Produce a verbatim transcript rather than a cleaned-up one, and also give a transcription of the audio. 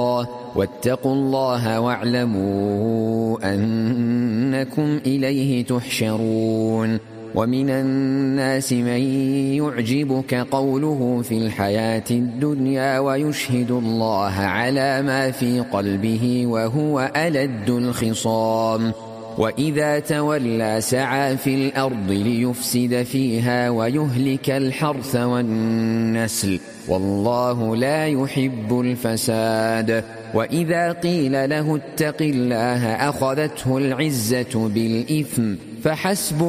واتقوا الله واعلموا أنكم إليه تحشرون. ومن الناس من يعجبك قوله في الحياة الدنيا ويشهد الله على ما في قلبه وهو ألد الخصام. وإذا تولى سعى في الأرض ليفسد فيها ويهلك الحرث والنسل والله لا يحب الفساد. وإذا قيل له اتق الله أخذته العزة بالإثم فحسبه